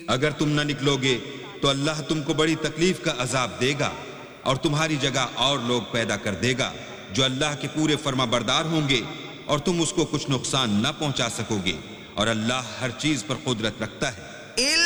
अगर तुम न निकलोगे तो अल्लाह तुमको बड़ी तकलीफ का अजाब देगा और तुम्हारी जगह और लोग पैदा कर देगा जो अल्लाह के पूरे फर्माबरदार होंगे और तुम उसको कुछ नुकसान न पहुंचा सकोगे और अल्लाह हर चीज पर कुदरत रखता है।